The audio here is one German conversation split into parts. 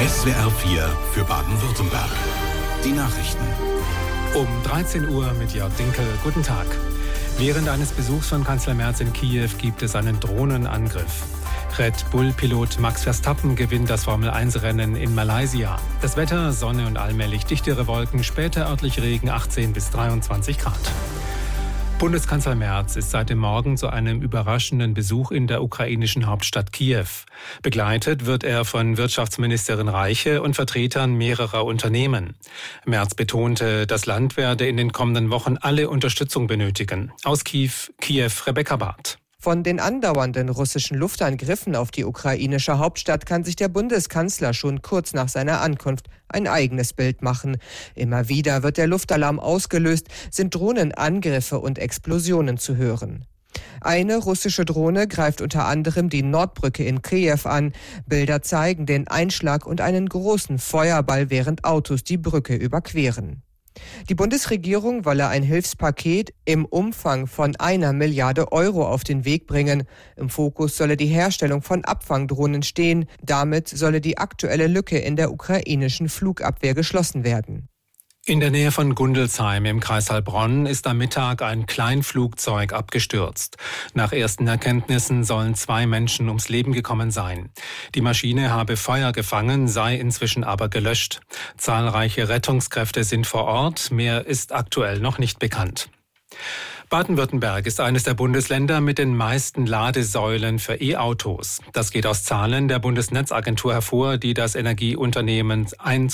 SWR 4 für Baden-Württemberg. Die Nachrichten. Um 13 Uhr mit Jörg Dinkel. Guten Tag. Während eines Besuchs von Kanzler Merz in Kiew gibt es einen Drohnenangriff. Red Bull-Pilot Max Verstappen gewinnt das Formel-1-Rennen in Malaysia. Das Wetter, Sonne und allmählich dichtere Wolken, später örtlich Regen, 18 bis 23 Grad. Bundeskanzler Merz ist seit dem Morgen zu einem überraschenden Besuch in der ukrainischen Hauptstadt Kiew. Begleitet wird er von Wirtschaftsministerin Reiche und Vertretern mehrerer Unternehmen. Merz betonte, das Land werde in den kommenden Wochen alle Unterstützung benötigen. Aus Kiew, Rebecca Barth. Von den andauernden russischen Luftangriffen auf die ukrainische Hauptstadt kann sich der Bundeskanzler schon kurz nach seiner Ankunft ein eigenes Bild machen. Immer wieder wird der Luftalarm ausgelöst, sind Drohnenangriffe und Explosionen zu hören. Eine russische Drohne greift unter anderem die Nordbrücke in Kiew an. Bilder zeigen den Einschlag und einen großen Feuerball, während Autos die Brücke überqueren. Die Bundesregierung wolle ein Hilfspaket im Umfang von 1 Milliarde Euro auf den Weg bringen. Im Fokus solle die Herstellung von Abfangdrohnen stehen. Damit solle die aktuelle Lücke in der ukrainischen Flugabwehr geschlossen werden. In der Nähe von Gundelsheim im Kreis Heilbronn ist am Mittag ein Kleinflugzeug abgestürzt. Nach ersten Erkenntnissen sollen 2 Menschen ums Leben gekommen sein. Die Maschine habe Feuer gefangen, sei inzwischen aber gelöscht. Zahlreiche Rettungskräfte sind vor Ort, mehr ist aktuell noch nicht bekannt. Baden-Württemberg ist eines der Bundesländer mit den meisten Ladesäulen für E-Autos. Das geht aus Zahlen der Bundesnetzagentur hervor, die das Energieunternehmen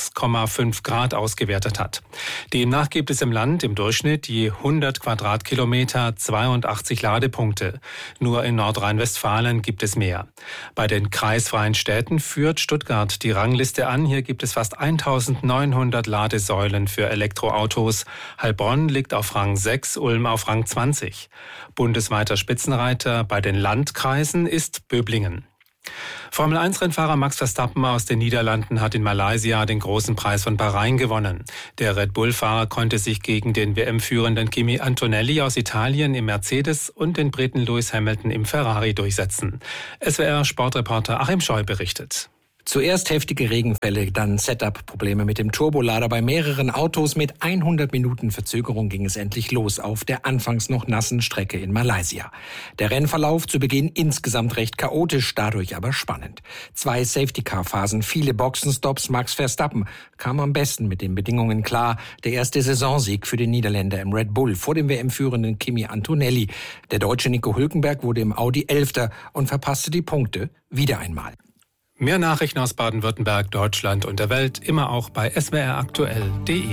1,5 Grad ausgewertet hat. Demnach gibt es im Land im Durchschnitt je 100 Quadratkilometer 82 Ladepunkte. Nur in Nordrhein-Westfalen gibt es mehr. Bei den kreisfreien Städten führt Stuttgart die Rangliste an. Hier gibt es fast 1900 Ladesäulen für Elektroautos. Heilbronn liegt auf Rang 6, Ulm auf Rang 20. Bundesweiter Spitzenreiter bei den Landkreisen ist Böblingen. Formel-1-Rennfahrer Max Verstappen aus den Niederlanden hat in Malaysia den großen Preis von Bahrain gewonnen. Der Red Bull-Fahrer konnte sich gegen den WM-führenden Kimi Antonelli aus Italien im Mercedes und den Briten Lewis Hamilton im Ferrari durchsetzen. SWR-Sportreporter Achim Scheu berichtet. Zuerst heftige Regenfälle, dann Setup-Probleme mit dem Turbolader bei mehreren Autos. Mit 100 Minuten Verzögerung ging es endlich los auf der anfangs noch nassen Strecke in Malaysia. Der Rennverlauf zu Beginn insgesamt recht chaotisch, dadurch aber spannend. 2 Safety-Car-Phasen, viele Boxenstops. Max Verstappen kam am besten mit den Bedingungen klar. Der erste Saisonsieg für den Niederländer im Red Bull vor dem WM-führenden Kimi Antonelli. Der Deutsche Nico Hülkenberg wurde im Audi 11. und verpasste die Punkte wieder einmal. Mehr Nachrichten aus Baden-Württemberg, Deutschland und der Welt immer auch bei swraktuell.de.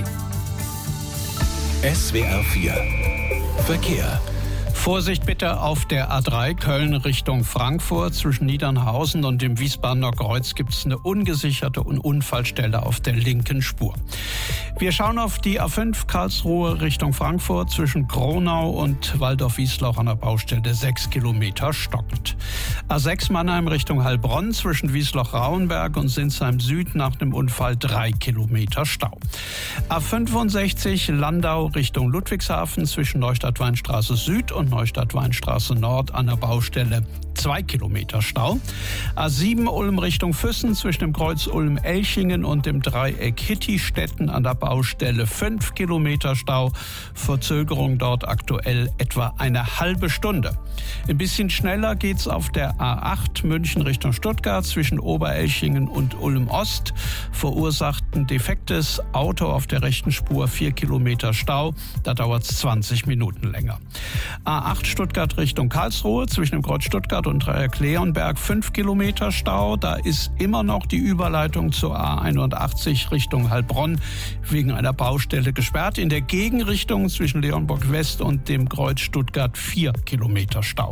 SWR 4 Verkehr. Vorsicht bitte auf der A3 Köln Richtung Frankfurt. Zwischen Niedernhausen und dem Wiesbadener Kreuz gibt es eine ungesicherte Unfallstelle auf der linken Spur. Wir schauen auf die A5 Karlsruhe Richtung Frankfurt. Zwischen Gronau und Waldorf-Wiesloch an der Baustelle 6 Kilometer stockend. A6 Mannheim Richtung Heilbronn. Zwischen Wiesloch-Rauenberg und Sinsheim Süd nach dem Unfall 3 Kilometer Stau. A65 Landau Richtung Ludwigshafen. Zwischen Neustadt-Weinstraße Süd und Neustadt-Weinstraße Nord an der Baustelle 2 Kilometer Stau. A7 Ulm Richtung Füssen zwischen dem Kreuz Ulm-Elchingen und dem Dreieck Hittistetten an der Baustelle 5 Kilometer Stau. Verzögerung dort aktuell etwa eine halbe Stunde. Ein bisschen schneller geht's auf der A8 München Richtung Stuttgart zwischen Oberelchingen und Ulm-Ost. Verursacht ein defektes Auto auf der rechten Spur 4 Kilometer Stau. Da dauert's 20 Minuten länger. A8 Stuttgart Richtung Karlsruhe zwischen dem Kreuz Stuttgart und Dreieck Leonberg 5 Kilometer Stau. Da ist immer noch die Überleitung zur A81 Richtung Heilbronn wegen einer Baustelle gesperrt. In der Gegenrichtung zwischen Leonburg West und dem Kreuz Stuttgart 4 Kilometer Stau.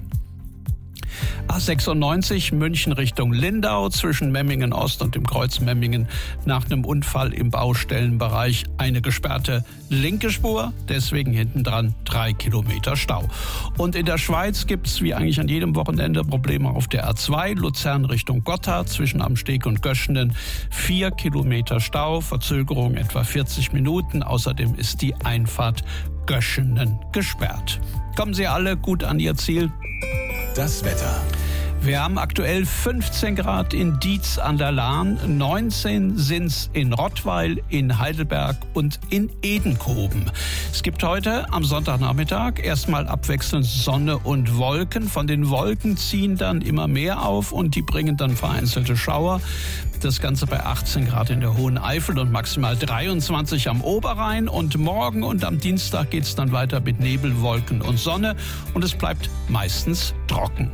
A96 München Richtung Lindau zwischen Memmingen Ost und dem Kreuz Memmingen nach einem Unfall im Baustellenbereich eine gesperrte linke Spur, deswegen hintendran 3 Kilometer Stau. Und in der Schweiz gibt's wie eigentlich an jedem Wochenende Probleme auf der A2 Luzern Richtung Gotthard zwischen Amsteg und Göschenen 4 Kilometer Stau, Verzögerung etwa 40 Minuten. Außerdem ist die Einfahrt Göschenen gesperrt. Kommen Sie alle gut an Ihr Ziel. Das Wetter. Wir haben aktuell 15 Grad in Dietz an der Lahn, 19 sind's in Rottweil, in Heidelberg und in Edenkoben. Es gibt heute am Sonntagnachmittag erstmal abwechselnd Sonne und Wolken. Von den Wolken ziehen dann immer mehr auf und die bringen dann vereinzelte Schauer. Das Ganze bei 18 Grad in der Hohen Eifel und maximal 23 am Oberrhein. Und morgen und am Dienstag geht's dann weiter mit Nebel, Wolken und Sonne. Und es bleibt meistens trocken.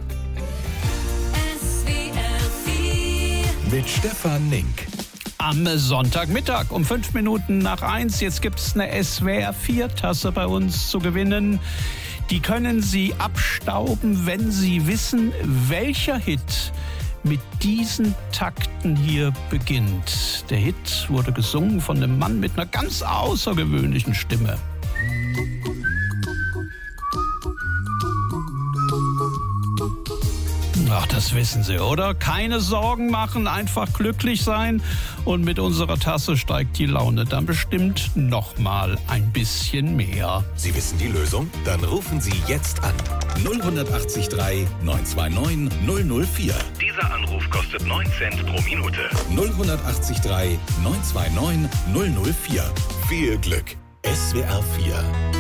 Mit Stefan Nink. Am Sonntagmittag um 5 Minuten nach 1. Jetzt gibt es eine SWR-4-Tasse bei uns zu gewinnen. Die können Sie abstauben, wenn Sie wissen, welcher Hit mit diesen Takten hier beginnt. Der Hit wurde gesungen von einem Mann mit einer ganz außergewöhnlichen Stimme. Ach, das wissen Sie, oder? Keine Sorgen machen, einfach glücklich sein. Und mit unserer Tasse steigt die Laune dann bestimmt noch mal ein bisschen mehr. Sie wissen die Lösung? Dann rufen Sie jetzt an. 08039 929 004. Dieser Anruf kostet 9 Cent pro Minute. 08039 929 004. Viel Glück. SWR 4